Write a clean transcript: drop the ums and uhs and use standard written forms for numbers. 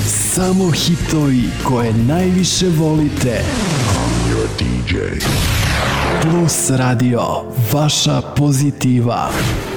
Samo hitovi koje najviše volite. I'm your DJ. Plus Radio, vaša pozitiva.